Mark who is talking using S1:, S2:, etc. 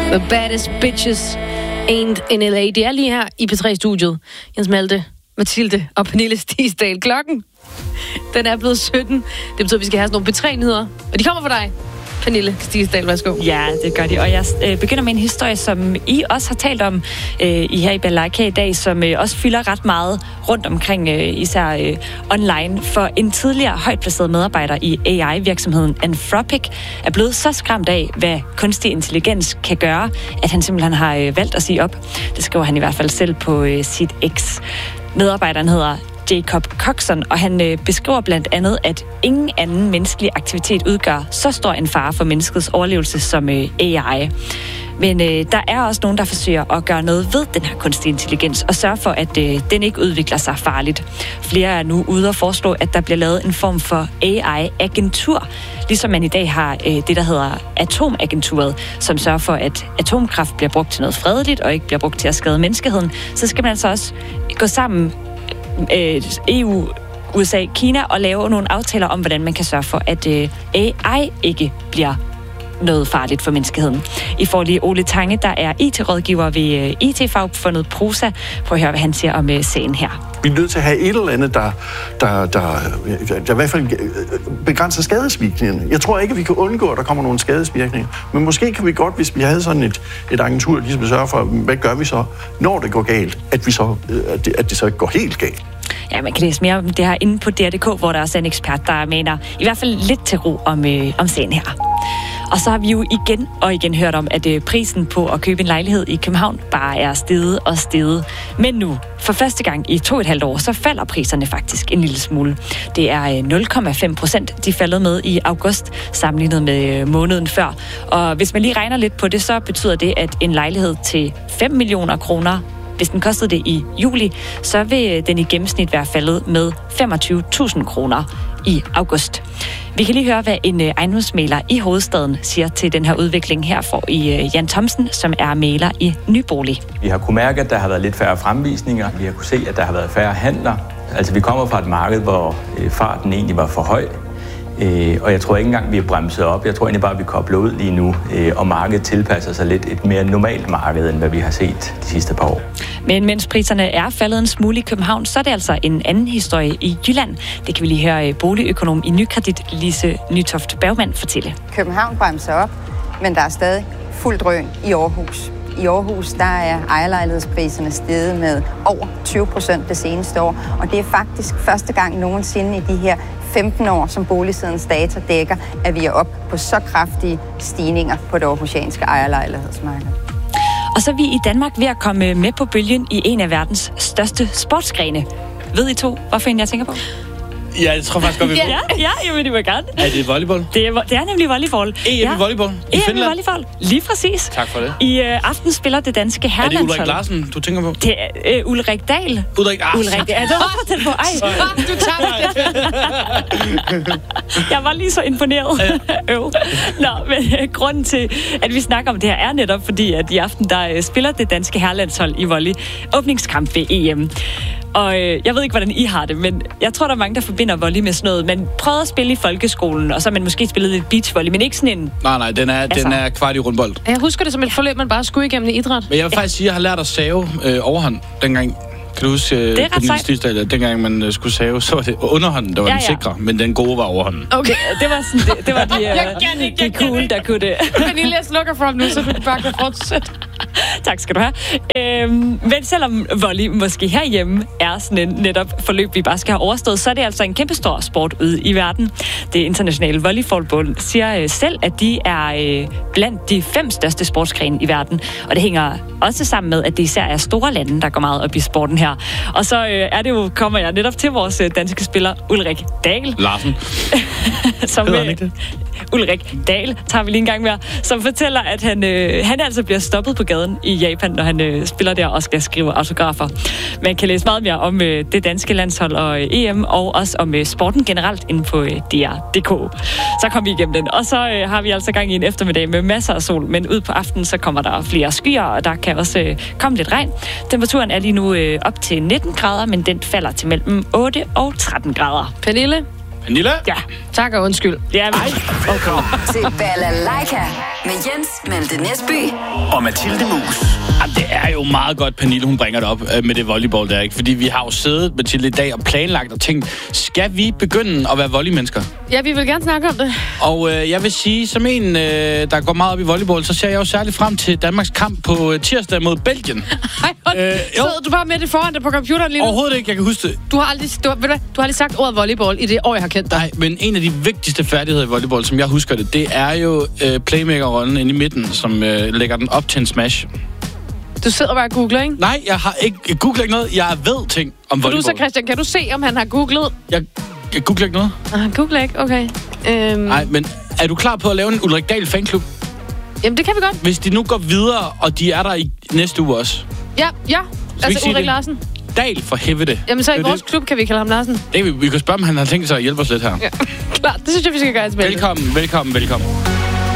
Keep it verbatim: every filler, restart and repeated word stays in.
S1: The baddest bitches ain't in L A. Det er lige her i P tre-studiet. Jens Malte, Mathilde og Pernille Stisdal. Klokken, den er blevet sytten. Det betyder, at vi skal have sådan nogle P tre-nyheder. Og de kommer for dig. Pernille Stisdal, værsgo.
S2: Ja, det gør de. Og jeg øh, begynder med en historie, som I også har talt om øh, i her i Balalaika i dag, som øh, også fylder ret meget rundt omkring, øh, især øh, online. For en tidligere højt placeret medarbejder i A I-virksomheden Anthropic er blevet så skræmt af, hvad kunstig intelligens kan gøre, at han simpelthen har øh, valgt at sige op. Det skriver han i hvert fald selv på øh, sit X. Medarbejderen hedder Jacob Coxon, og han øh, beskriver blandt andet, at ingen anden menneskelig aktivitet udgør så stor en fare for menneskets overlevelse som øh, A I. Men øh, der er også nogen, der forsøger at gøre noget ved den her kunstig intelligens og sørge for, at øh, den ikke udvikler sig farligt. Flere er nu ude og foreslå, at der bliver lavet en form for A I-agentur, ligesom man i dag har øh, det, der hedder atomagenturet, som sørger for, at atomkraft bliver brugt til noget fredeligt og ikke bliver brugt til at skade menneskeheden. Så skal man altså også gå sammen E U, U S A, Kina og lave nogle aftaler om, hvordan man kan sørge for, at A I ikke bliver noget farligt for menneskeheden. I får lige Ole Tange, der er I T-rådgiver ved I T-fagforbundet Prosa. Prøv at høre, hvad han siger om sagen her.
S3: Vi er nødt til at have et eller andet, der, der, der, der i hvert fald begrænser skadesvirkningerne. Jeg tror ikke, at vi kan undgå, at der kommer nogle skadesvirkninger. Men måske kan vi godt, hvis vi havde sådan et, et agentur, ligesom sørger for, hvad gør vi så, når det går galt, at, vi så, at, det, at det så ikke går helt galt.
S2: Ja, man kan læse mere om det her inde på D R punktum d k, hvor der også er en ekspert, der mener i hvert fald lidt til ro om, øh, om sagen her. Og så har vi jo igen og igen hørt om, at øh, prisen på at købe en lejlighed i København bare er steget og steget. Men nu, for første gang i to og et halvt år, så falder priserne faktisk en lille smule. Det er øh, nul komma fem procent, de faldet med i august, sammenlignet med øh, måneden før. Og hvis man lige regner lidt på det, så betyder det, at en lejlighed til fem millioner kroner, hvis den kostede det i juli, så vil den i gennemsnit være faldet med femogtyve tusind kroner i august. Vi kan lige høre, hvad en ejendomsmægler i hovedstaden siger til den her udvikling her for i Jan Thomsen, som er mægler i Nybolig.
S4: Vi har kunne mærke, at der har været lidt færre fremvisninger. Vi har kunne se, at der har været færre handler. Altså, vi kommer fra et marked, hvor farten egentlig var for høj. Øh, og jeg tror ikke engang, vi er bremset op. Jeg tror egentlig bare, at vi kobler ud lige nu, øh, og markedet tilpasser sig lidt et mere normalt marked, end hvad vi har set de sidste par år.
S2: Men mens priserne er faldet en smule i København, så er det altså en anden historie i Jylland. Det kan vi lige høre boligøkonom i Nykredit, Lise Nytoft Bergmann, fortælle.
S5: København bremser op, men der er stadig fuld drøn i Aarhus. I Aarhus, der er ejerlejlighedspriserne steget med over tyve procent det seneste år, og det er faktisk første gang nogensinde i de her femten år, som Boligsidens data dækker, at vi er op på så kraftige stigninger på det aarhusianske ejerlejlighedsmarked.
S2: Og så er vi i Danmark ved at komme med på bølgen i en af verdens største sportsgrene. Ved I to, hvorfor en jeg tænker på?
S6: Ja, jeg tror faktisk godt, vi
S2: ja, ja, ja, jamen, det var gerne.
S6: Er det volleyball?
S2: Det er, det er nemlig volleyball.
S6: E M ja. i volleyball i
S2: E M
S6: Finland?
S2: i volleyball, lige præcis.
S6: Tak for det.
S2: I øh, aften spiller det danske herrelandshold.
S6: Er det Ulrik Larsen, du tænker på?
S2: Det er øh, Ulrik Dahl.
S6: Ulrik, ah,
S2: Ulrik, ja, det var på den på. Ej,
S1: du tabte.
S2: Jeg var lige så imponeret. Øv. Nå, men øh, grunden til, at vi snakker om det her, er netop fordi, at i aften, der øh, spiller det danske herrelandshold i volley åbningskamp ved E M. Og øh, jeg ved ikke, hvordan I har det, men jeg tror, der er mange, der forbinder volley med sådan noget. Man prøvede at spille i folkeskolen, og så har man måske spillet lidt beachvolley, men ikke sådan en...
S6: Nej, nej, den er, altså... den er kvart i rundbold.
S1: Jeg husker det som et forløb, man bare skulle igennem i idræt.
S6: Men jeg vil faktisk sige, at jeg har lært at save øh, overhånd dengang. Kan du huske,
S2: det er ret sejt.
S6: Stisdal, at dengang man uh, skulle save, så var det underhånden, der var ja, ja. den sikre, men den gode var overhånden.
S2: Okay, det var sådan, det, det var de, uh,
S1: jeg kan ikke,
S2: de cool, der kunne det.
S1: Pernille, jeg slukker for ham nu, så du bare kan fortsætte.
S2: Tak skal du have. Øhm, men selvom volley måske herhjemme er sådan en netop forløb, vi bare skal have overstået, så er det altså en kæmpestor sport ude i verden. Det internationale volleyballbund siger øh, selv, at de er øh, blandt de fem største sportsgrene i verden. Og det hænger også sammen med, at det især er store lande, der går meget op i sporten her. Og så øh, er det jo, kommer jeg netop til vores øh, danske spiller, Ulrik Dahl.
S6: Larsen.
S2: som,
S6: Hedder han ikke det?
S2: Ulrik Dahl, tager vi lige en gang mere, som fortæller, at han, øh, han altså bliver stoppet på gaden i Japan, når han øh, spiller der og skal skrive autografer. Man kan læse meget mere om øh, det danske landshold og øh, E M, og også om øh, sporten generelt inde på øh, D R punktum d k. Så kommer vi igennem den. Og så øh, har vi altså gang i en eftermiddag med masser af sol, men ud på aftenen, så kommer der flere skyer, og der kan også øh, komme lidt regn. Temperaturen er lige nu øh, op til nitten grader, men den falder til mellem otte og tretten grader.
S1: Pernille?
S6: Pernille?
S2: Ja.
S1: Tak og undskyld.
S2: Ja, men...
S7: Velkommen til Balalaika med Jens Malte Nesby
S6: og Mathilde Mus. Jamen, det er jo meget godt, Pernille, hun bringer det op øh, med det volleyball der, ikke? Fordi vi har jo siddet, Mathilde, i dag og planlagt og tænkt, skal vi begynde at være volleymennesker?
S1: Ja, vi vil gerne snakke om det.
S6: Og øh, jeg vil sige, som en, øh, der går meget op i volleyball, så ser jeg jo særligt frem til Danmarks kamp på øh, tirsdag mod Belgien.
S1: Ej, øh, sidder du bare med det foran dig på computeren lige nu?
S6: Overhovedet ikke, jeg kan huske det.
S1: Du har aldrig, du, ved du, hvad, du har aldrig sagt ordet volleyball i det år, jeg har kendt dig.
S6: Nej, men en af de vigtigste færdigheder i volleyball, som jeg husker det, det er jo øh, playmaker-rollen inde i midten, som øh, lægger den op til en smash.
S1: Du sidder bare og googler, ikke?
S6: Nej, jeg har ikke jeg googler ikke noget. Jeg ved ting om volleyball.
S1: Producer Christian, kan du se, om han har googlet?
S6: Jeg, jeg googler ikke noget.
S1: Ah, han googler ikke? Okay. Øhm...
S6: Nej, men er du klar på at lave en Ulrik Dahl fanklub?
S1: Jamen, det kan vi godt.
S6: Hvis de nu går videre, og de er der i næste uge også.
S1: Ja, ja. Altså Ulrik
S6: det?
S1: Larsen.
S6: Dahl for helvede.
S1: Jamen, så i vores
S6: det.
S1: klub kan vi kalde ham Larsen.
S6: Det, vi, vi kan spørge, om han har tænkt sig at hjælpe os lidt her.
S1: Ja, klar. Det synes jeg, vi skal gøre.
S6: Velkommen, velkommen, velkommen.